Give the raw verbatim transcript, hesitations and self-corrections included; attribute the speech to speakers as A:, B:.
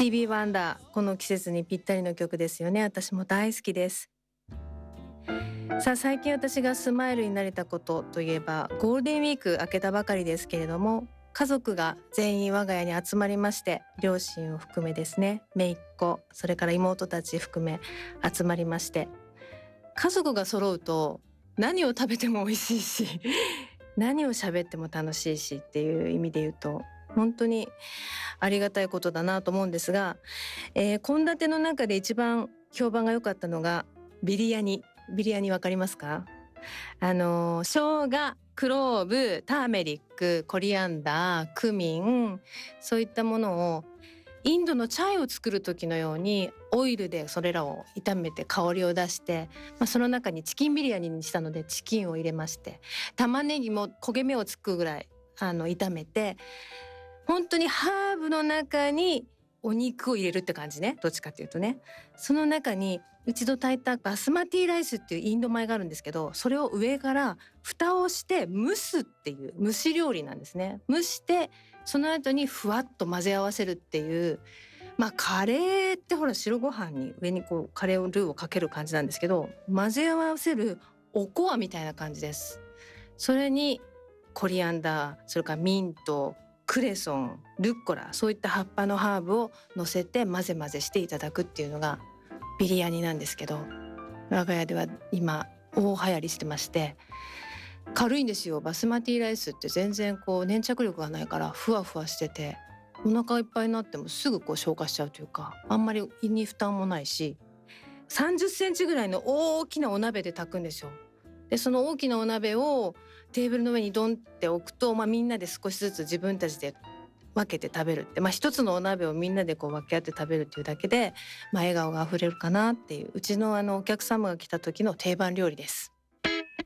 A: スティービー・ワンダー、この季節にぴったりの曲ですよね。私も大好きです。さあ、最近私がスマイルになれたことといえば、ゴールデンウィーク明けたばかりですけれども、家族が全員我が家に集まりまして、両親を含めですね、姪っ子、それから妹たち含め集まりまして、家族が揃うと何を食べても美味しいし何を喋っても楽しいしっていう意味で言うと、本当にありがたいことだなと思うんですが、えー、献立の中で一番評判が良かったのがビリヤニ。ビリヤニわかりますか？あの生姜、クローブ、ターメリック、コリアンダー、クミン、そういったものをインドのチャイを作る時のようにオイルでそれらを炒めて香りを出して、まあ、その中にチキンビリヤニにしたのでチキンを入れまして、玉ねぎも焦げ目をつくぐらいあの炒めて、本当にハーブの中にお肉を入れるって感じね。どっちかっていうとね。その中に一度炊いたバスマティライスっていうインド米があるんですけど、それを上から蓋をして蒸すっていう蒸し料理なんですね。蒸してその後にふわっと混ぜ合わせるっていう、まあカレーってほら白ご飯に上にこうカレールーをかける感じなんですけど、混ぜ合わせるおこわみたいな感じです。それにコリアンダー、それからミント、クレソン、ルッコラ、そういった葉っぱのハーブを乗せて混ぜ混ぜしていただくっていうのがビリヤニなんですけど、我が家では今大流行りしてまして、軽いんですよ。バスマティライスって全然こう粘着力がないからふわふわしてて、お腹いっぱいになってもすぐこう消化しちゃうというか、あんまり胃に負担もないし、さんじゅっセンチぐらいの大きなお鍋で炊くんですよ。でその大きなお鍋をテーブルの上にドンって置くと、まあ、みんなで少しずつ自分たちで分けて食べるって、まあ、一つのお鍋をみんなでこう分け合って食べるっていうだけで、まあ、笑顔があふれるかなっていう、うちのあのお客様が来た時の定番料理です。